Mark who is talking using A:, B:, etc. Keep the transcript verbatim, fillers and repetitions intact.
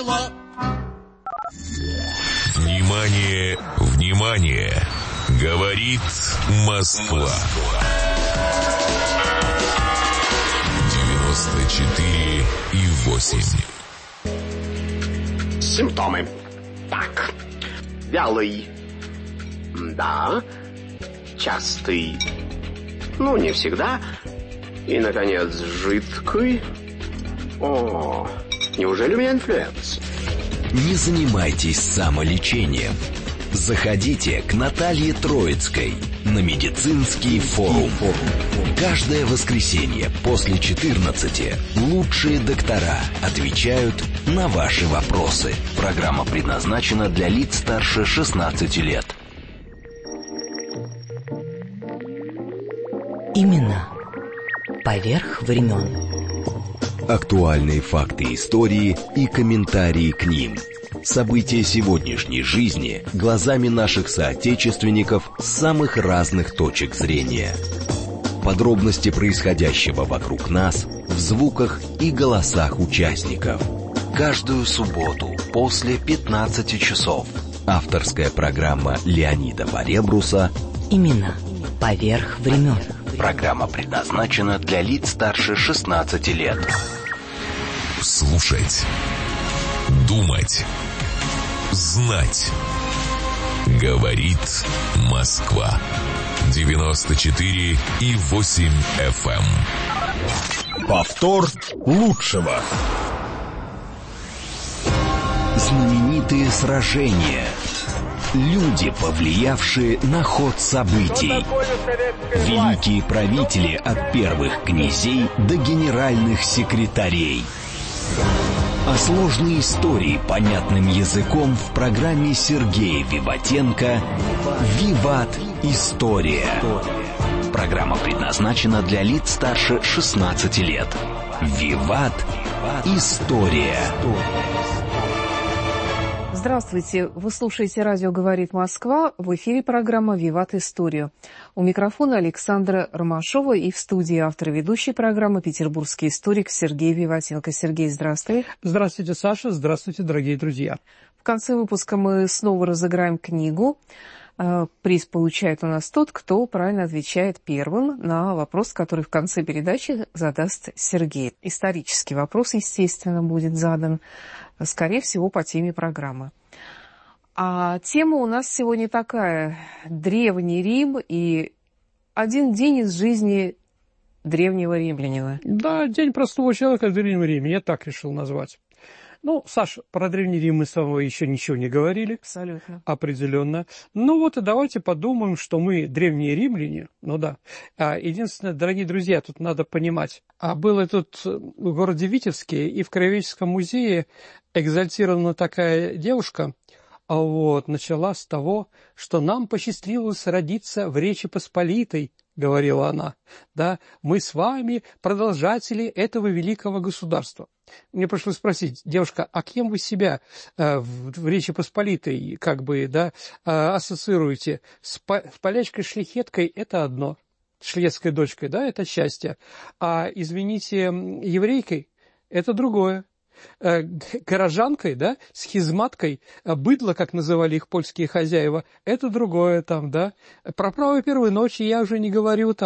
A: дела.
B: Внимание, внимание! Говорит Москва. девяносто четыре и восемь.
C: Симптомы. Так. Вялый. Да. Частый. Ну, не всегда. И, наконец, жидкий. О, неужели у меня инфлюенс?
D: Не занимайтесь самолечением. Заходите к Наталье Троицкой на медицинский форум. Каждое воскресенье после четырнадцати лучшие доктора отвечают на ваши вопросы. Программа предназначена для лиц старше шестнадцати лет.
E: Именно поверх времен.
D: Актуальные факты истории и комментарии к ним. События сегодняшней жизни глазами наших соотечественников с самых разных точек зрения. Подробности происходящего вокруг нас в звуках и голосах участников. Каждую субботу после пятнадцати часов. Авторская программа Леонида Поребруса
E: Именно поверх времен.
D: Программа предназначена для лиц старше шестнадцати лет.
B: Слушать, думать, знать. Говорит Москва. девяносто четыре и восемь эф эм.
A: Повтор лучшего.
D: Знаменитые сражения. Люди, повлиявшие на ход событий. Великие правители от первых князей до генеральных секретарей. А сложные истории понятным языком в программе Сергея Виватенко «Виват. История». Программа предназначена для лиц старше шестнадцати лет. «Виват. История».
F: Здравствуйте, вы слушаете радио «Говорит Москва», в эфире программа «Виват. Историю». У микрофона Александра Ромашова и в студии автор и ведущей программы петербургский историк Сергей Виватенко. Сергей, здравствуй.
G: Здравствуйте, Саша, здравствуйте, дорогие друзья.
F: В конце выпуска мы снова разыграем книгу. Приз получает у нас тот, кто правильно отвечает первым на вопрос, который в конце передачи задаст Сергей. Исторический вопрос, естественно, будет задан, скорее всего, по теме программы. А тема у нас сегодня такая: Древний Рим и один день из жизни древнего римлянина.
G: Да, день простого человека в Древнем Риме, я так решил назвать. Ну, Саш, про Древний Рим мы с вами еще ничего не говорили.
F: Абсолютно.
G: Определенно. Ну вот и давайте подумаем, что мы древние римляне. Ну да. Единственное, дорогие друзья, тут надо понимать. А было тут в городе Витебске и в Краеведческом музее экзальтирована такая девушка. А вот начала с того, что нам посчастливилось родиться в Речи Посполитой, говорила она. Да, мы с вами продолжатели этого великого государства. Мне пришлось спросить: девушка, а кем вы себя э, в, в Речи Посполитой как бы, да, э, ассоциируете? С, по, с полячкой-шляхеткой это одно, шведской дочкой, да, это счастье. А, извините, еврейкой это другое. Э, горожанкой, да, схизматкой, быдло, как называли их польские хозяева, это другое там, да. Про право первой ночи я уже не говорю, там.